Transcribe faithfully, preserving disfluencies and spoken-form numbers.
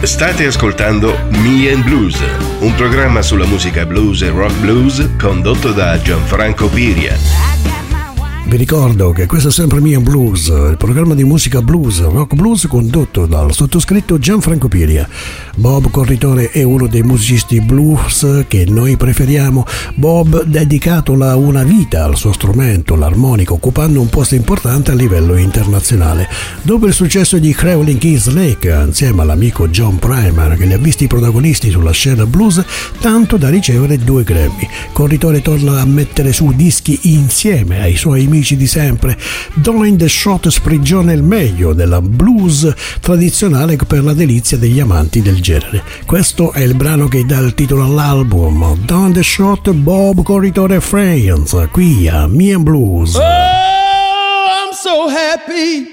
State ascoltando Me and Blues, un programma sulla musica blues e rock blues condotto da Gianfranco Piria. Vi ricordo che questo è sempre Me and Blues, il programma di musica blues, rock blues condotto dal sottoscritto Gianfranco Piria. Bob Corritore è uno dei musicisti blues che noi preferiamo. Bob ha dedicato la una vita al suo strumento, l'armonica, occupando un posto importante a livello internazionale. Dopo il successo di Crawling Keys Lake, insieme all'amico John Primer, che li ha visti protagonisti sulla scena blues, tanto da ricevere due Grammy. Corritore torna a mettere su dischi insieme ai suoi amici di sempre. Doing the Shot sprigiona il meglio della blues tradizionale per la delizia degli amanti del genere. Questo è il brano che dà il titolo all'album, Doing the Shot, Bob Corritore Friends, qui a Me and Blues. Oh, I'm so happy